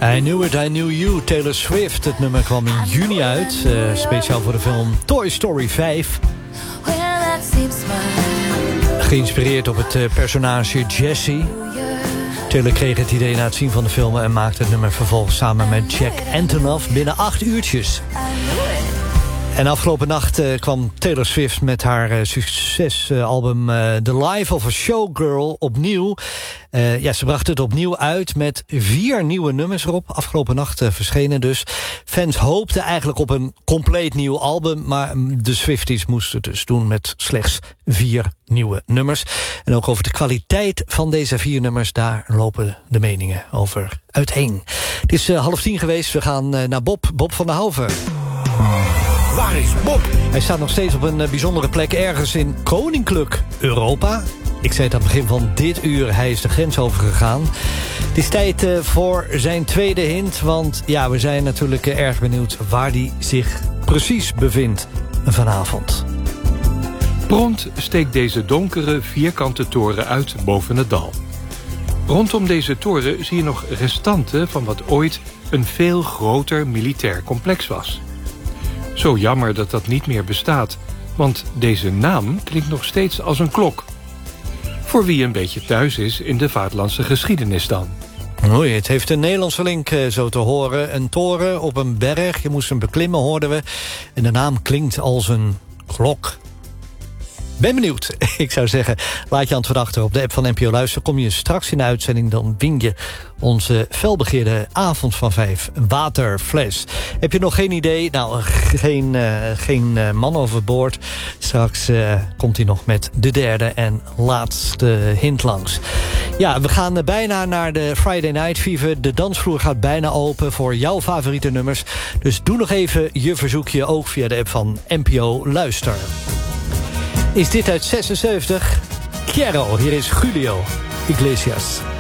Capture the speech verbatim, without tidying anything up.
I Knew It, I Knew You, Taylor Swift. Het nummer kwam in juni uit, uh, speciaal voor de film Toy Story vijf. Geïnspireerd op het uh, personage Jessie. Taylor kreeg het idee na het zien van de film en maakte het nummer vervolgens samen met Jack Antonoff binnen acht uurtjes. En afgelopen nacht uh, kwam Taylor Swift met haar uh, succesalbum uh, The Life of a Showgirl opnieuw. Uh, ja, ze bracht het opnieuw uit met vier nieuwe nummers erop. Afgelopen nacht uh, verschenen dus. Fans hoopten eigenlijk op een compleet nieuw album, maar de Swifties moesten het dus doen met slechts vier nieuwe nummers. En ook over de kwaliteit van deze vier nummers, daar lopen de meningen over uiteen. Het is uh, half tien geweest, we gaan uh, naar Bob, Bob van der Houven. Waar is Bob? Hij staat nog steeds op een uh, bijzondere plek ergens in Koninklijk Europa. Ik zei het aan het begin van dit uur, hij is de grens overgegaan. Het is tijd uh, voor zijn tweede hint, want ja, we zijn natuurlijk uh, erg benieuwd waar hij zich precies bevindt vanavond. Prompt steekt deze donkere vierkante toren uit boven het dal. Rondom deze toren zie je nog restanten van wat ooit een veel groter militair complex was. Zo jammer dat dat niet meer bestaat, want deze naam klinkt nog steeds als een klok. Voor wie een beetje thuis is in de vaderlandse geschiedenis dan. Oei, het heeft een Nederlandse link zo te horen. Een toren op een berg, je moest hem beklimmen, hoorden we. En de naam klinkt als een klok. Ben benieuwd. Ik zou zeggen, laat je aan het verdachten op de app van N P O Luister. Kom je straks in de uitzending, dan win je onze felbegeerde avond van vijf waterfles. Heb je nog geen idee? Nou, geen, uh, geen uh, man overboord. Straks uh, komt hij nog met de derde en laatste hint langs. Ja, we gaan uh, bijna naar de Friday Night Fever. De dansvloer gaat bijna open voor jouw favoriete nummers. Dus doe nog even je verzoekje ook via de app van N P O Luister. Is dit uit zesenzeventig? Quiero, hier is Julio Iglesias.